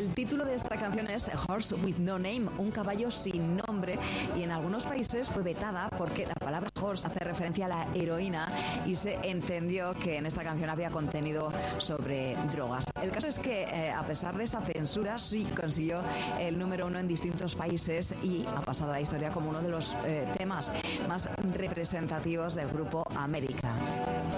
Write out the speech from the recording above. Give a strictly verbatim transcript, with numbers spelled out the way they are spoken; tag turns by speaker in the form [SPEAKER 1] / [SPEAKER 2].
[SPEAKER 1] El título de esta canción es A Horse with No Name, un caballo sin nombre, y en algunos países fue vetada porque la palabra horse hace referencia a la heroína y se entendió que en esta canción había contenido sobre drogas. El caso es que eh, a pesar de esa censura sí consiguió el número uno en distintos países y ha pasado a la historia como uno de los eh, temas más representativos del grupo América.